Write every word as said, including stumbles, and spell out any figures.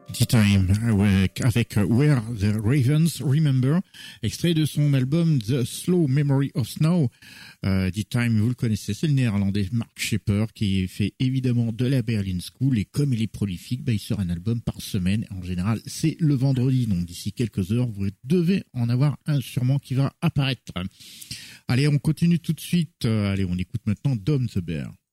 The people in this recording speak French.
D-Time avec, avec Where the Ravens Remember, extrait de son album The Slow Memory of Snow. Euh, D-Time, vous le connaissez, c'est le néerlandais Mark Shepper qui fait évidemment de la Berlin School, et comme il est prolifique, bah, il sort un album par semaine. En général, c'est le vendredi, donc d'ici quelques heures, vous devez en avoir un sûrement qui va apparaître. Allez, on continue tout de suite. Euh, allez, on écoute maintenant Dom the Bear.